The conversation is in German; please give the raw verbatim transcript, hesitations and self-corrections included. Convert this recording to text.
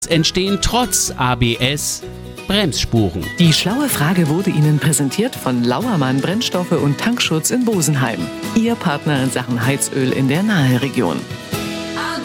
entstehen trotz A B S Bremsspuren. Die schlaue Frage wurde Ihnen präsentiert von Lauermann Brennstoffe und Tankschutz in Bosenheim. Ihr Partner in Sachen Heizöl in der Naheregion.